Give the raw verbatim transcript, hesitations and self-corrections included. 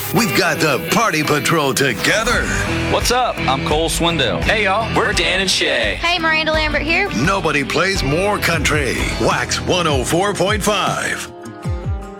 We've got the Party Patrol together. What's up? I'm Cole Swindell. Hey, y'all. We're Dan and Shay. Hey, Miranda Lambert here. Nobody plays more country. Wax one oh four point five.